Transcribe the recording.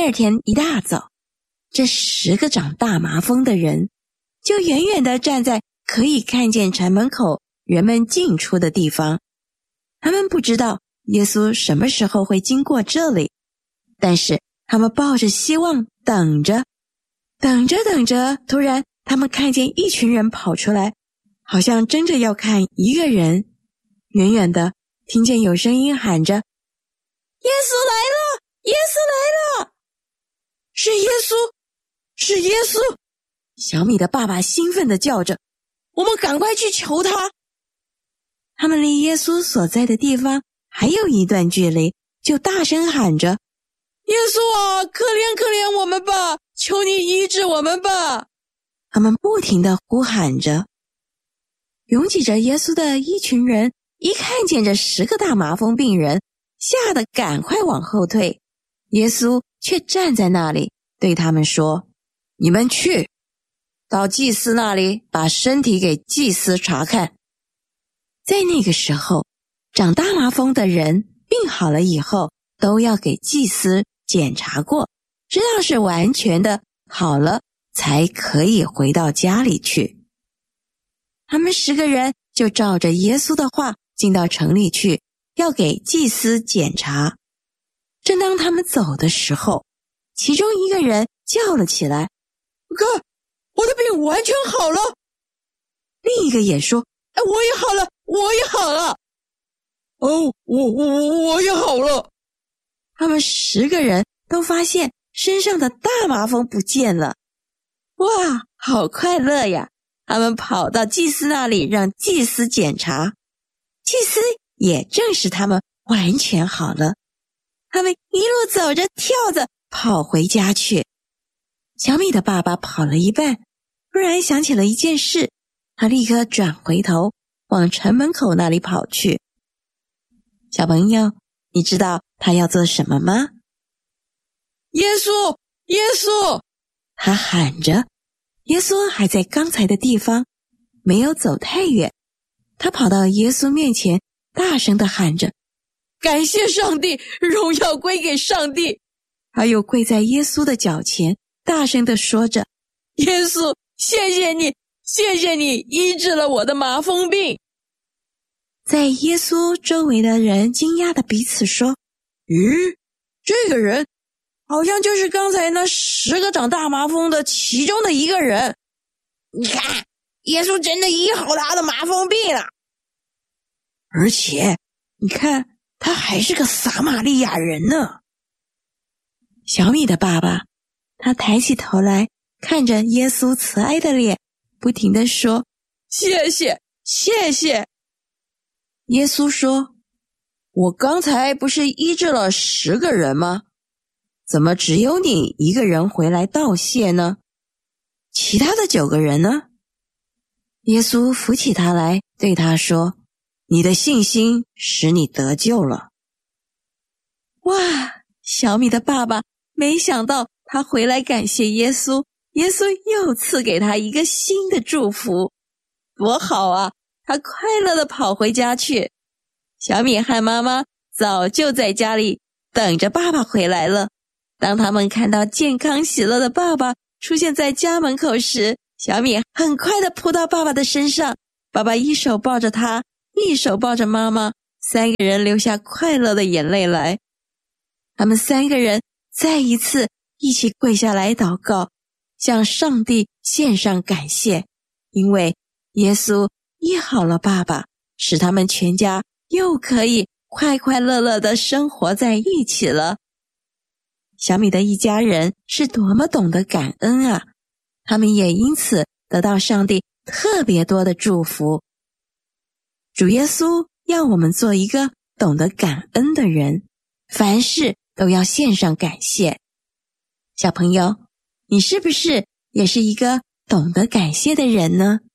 二天一大早，这10个长大麻风的人就远远地站在可以看见城门口人们进出的地方。他们不知道耶稣什么时候会经过这里，但是他们抱着希望等着。等着，突然他们看见一群人跑出来，好像争着要看一个人。远远的听见有声音喊着：耶稣来了，耶稣来了！是耶稣，是耶稣！小米的爸爸兴奋地叫着：我们赶快去求他！他们离耶稣所在的地方还有一段距离，就大声喊着：耶稣啊，可怜我们吧，求你医治我们吧！他们不停地呼喊着。拥挤着耶稣的一群人一看见这10个大麻风病人，吓得赶快往后退。耶稣却站在那里对他们说：你们去到祭司那里，把身体给祭司查看。在那个时候，长大麻风的人病好了以后，都要给祭司检查过，知道是完全的好了，才可以回到家里去。他们10个人就照着耶稣的话进到城里去，要给祭司检查。正当他们走的时候，其中一个人叫了起来：看，我的病完全好了！另一个也说：我也好了，我也好了！哦，我也好了！他们10个人都发现身上的大麻风不见了。哇，好快乐呀！他们跑到祭司那里让祭司检查，祭司也证实他们完全好了。他们一路走着跳着跑回家去。小米的爸爸跑了一半，突然想起了一件事，他立刻转回头往城门口那里跑去。小朋友，你知道他要做什么吗？耶稣，耶稣！他喊着。耶稣还在刚才的地方，没有走太远。他跑到耶稣面前，大声地喊着：感谢上帝，荣耀归给上帝！他又跪在耶稣的脚前，大声地说着：耶稣，谢谢你，谢谢你医治了我的麻风病。在耶稣周围的人惊讶地彼此说：咦，这个人好像就是刚才那10个长大麻风的其中的一个人。你看，耶稣真的医好他的麻风病了。而且，你看，他还是个撒玛利亚人呢。小米的爸爸，他抬起头来，看着耶稣慈爱的脸，不停地说：谢谢，谢谢。耶稣说：我刚才不是医治了10个人吗？怎么只有你一个人回来道谢呢？其他的9个人呢？耶稣扶起他来，对他说：你的信心使你得救了。哇，小米的爸爸没想到他回来感谢耶稣，耶稣又赐给他一个新的祝福，多好啊！他快乐地跑回家去。小米和妈妈早就在家里等着爸爸回来了。当他们看到健康喜乐的爸爸出现在家门口时，小米很快地扑到爸爸的身上，爸爸一手抱着他，一手抱着妈妈，3个人流下快乐的眼泪来。他们3个人再一次一起跪下来祷告，向上帝献上感谢，因为耶稣医好了爸爸，使他们全家又可以快快乐乐地生活在一起了。小米的一家人是多么懂得感恩啊！他们也因此得到上帝特别多的祝福。主耶稣要我们做一个懂得感恩的人，凡事都要献上感谢。小朋友，你是不是也是一个懂得感谢的人呢？